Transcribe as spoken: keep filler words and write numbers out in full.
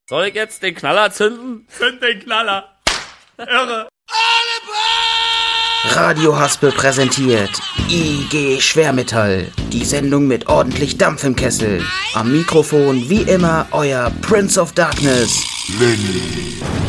Soll ich jetzt den Knaller zünden? Zünd den Knaller. Irre. Radio Haspel präsentiert I G Schwermetall. Die Sendung mit ordentlich Dampf im Kessel. Am Mikrofon wie immer euer Prince of Darkness, Lenny.